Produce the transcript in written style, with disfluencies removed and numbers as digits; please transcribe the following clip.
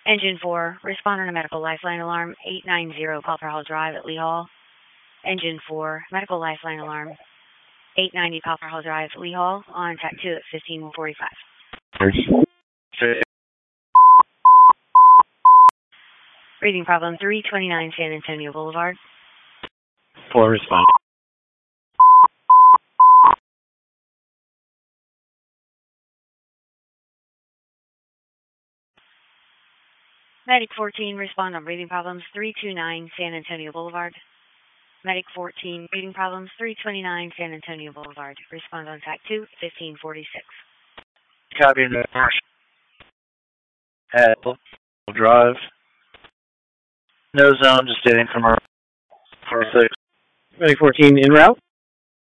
Engine 4, responder to medical lifeline alarm 890 Poplar Hall Drive at Lee Hall. Engine 4, medical lifeline alarm 890 Poplar Hall Drive, Lee Hall, on TAC 2 at 1545. Reading problem 329 San Antonio Boulevard. Full response. Medic 14, respond on breathing problems 329 San Antonio Boulevard. Medic 14, breathing problems 329 San Antonio Boulevard. Respond on TAC 2 at 1546. Copy the at Drive. No zone, just dating from our 46. Medic 14 en route.